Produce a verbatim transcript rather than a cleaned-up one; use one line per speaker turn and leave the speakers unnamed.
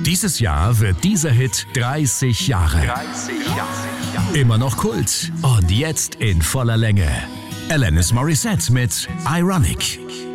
Dieses Jahr wird dieser Hit dreißig Jahre.
dreißig Jahre.
Immer noch Kult und jetzt in voller Länge. Alanis Morissette mit Ironic.